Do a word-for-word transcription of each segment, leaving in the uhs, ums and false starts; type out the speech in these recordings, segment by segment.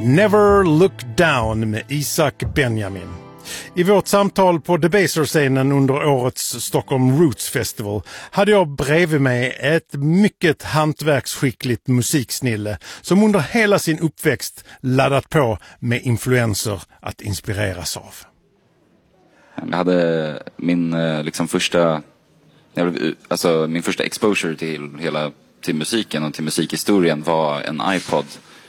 Never Look Down med Isaac Benjamin. I vårt samtal på Debaser-scenen under årets Stockholm Roots Festival hade jag bredvid mig ett mycket hantverksskickligt musiksnille som under hela sin uppväxt laddat på med influenser att inspireras av. Jag hade min liksom första alltså min första exposure till hela till musiken och till musikhistorien var en iPod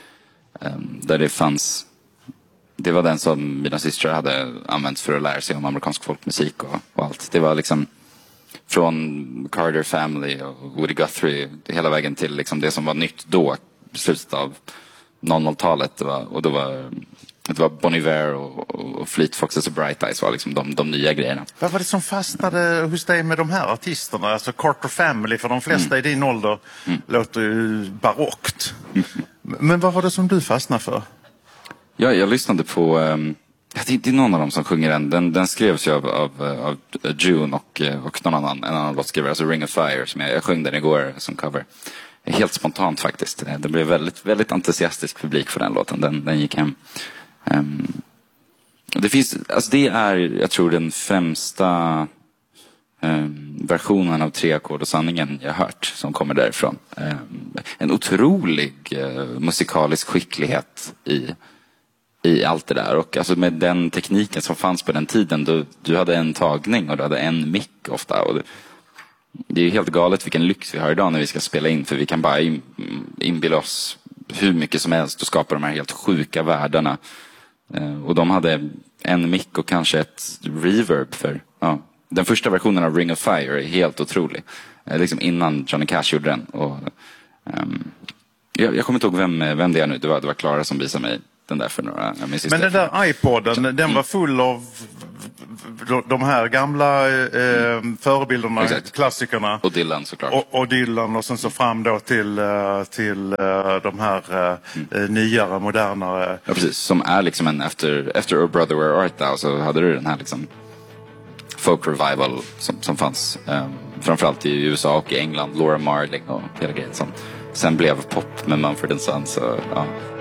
där det fanns. Det var den som mina systrar hade använt för att lära sig om amerikansk folkmusik och, och allt. Det var liksom från Carter Family och Woody Guthrie hela vägen till liksom det som var nytt då, slutet av noll noll-talet. Det var, och då var, det var Bon Iver och, och Fleet Foxes och Bright Eyes var liksom de, de nya grejerna. Vad var det som fastnade hos dig med de här artisterna? Alltså Carter Family, för de flesta mm. i din ålder mm. låter ju barockt. Mm. Men vad var det som du fastnade för? Ja, jag lyssnade på um, det, det är någon av dem som sjunger den. Den, den skrevs ju av, av, av June och, och någon annan, en annan låtskrivare, alltså Ring of Fire, som jag, jag sjöng den igår som cover. Helt spontant faktiskt. Det blev väldigt, väldigt entusiastisk publik för den låten. Den, den gick hem. Um, det finns, alltså det är, jag tror, den främsta um, versionen av Tre ackord och sanningen jag hört som kommer därifrån. Um, en otrolig uh, musikalisk skicklighet i i allt det där. Och alltså med den tekniken som fanns på den tiden, då, du hade en tagning och du hade en mick ofta. Och det, det är ju helt galet vilken lyx vi har idag när vi ska spela in, för vi kan bara in, inbilla oss hur mycket som helst och skapa de här helt sjuka världarna. Eh, och de hade en mick och kanske ett reverb för, ja. Den första versionen av Ring of Fire är helt otrolig. Eh, liksom innan Johnny Cash gjorde den. Och, ehm, jag, jag kommer inte ihåg vem, vem det är nu. Det var, det var Clara som visade mig den där för några. Men den där iPoden, mm. den var full av de här gamla eh, förebilderna, exakt. Klassikerna. Och Dylan såklart. Och, och Dylan och sen så fram då till, till de här mm. nyare, modernare. Ja, precis. Som är liksom en efter, efter Oh Brother Where Art Thou, så hade du den här liksom folk revival som, som fanns um, framförallt i U S A och i England. Laura Marling och hela grejen som sen blev pop med Mumford and Sons. Så, ja.